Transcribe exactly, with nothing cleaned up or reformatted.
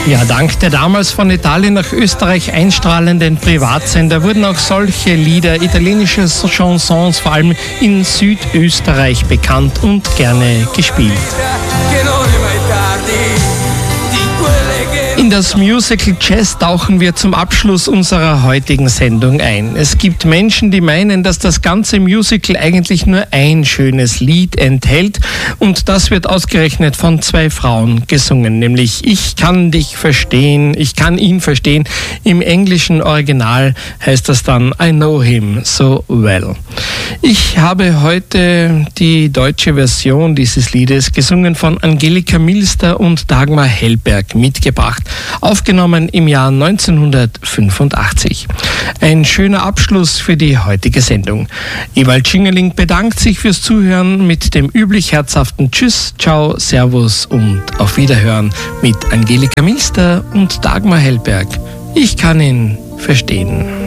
Ja, dank der damals von Italien nach Österreich einstrahlenden Privatsender wurden auch solche Lieder, italienische Chansons, vor allem in Südösterreich bekannt und gerne gespielt. In das Musical Jazz tauchen wir zum Abschluss unserer heutigen Sendung ein. Es gibt Menschen, die meinen, dass das ganze Musical eigentlich nur ein schönes Lied enthält und das wird ausgerechnet von zwei Frauen gesungen, nämlich Ich kann dich verstehen, ich kann ihn verstehen. Im englischen Original heißt das dann I know him so well. Ich habe heute die deutsche Version dieses Liedes gesungen von Angelika Milster und Dagmar Hellberg mitgebracht. Aufgenommen im Jahr neunzehnhundertfünfundachtzig. Ein schöner Abschluss für die heutige Sendung. Ewald Schingerling bedankt sich fürs Zuhören mit dem üblich herzhaften Tschüss, Ciao, Servus und auf Wiederhören mit Angelika Milster und Dagmar Hellberg. Ich kann ihn verstehen.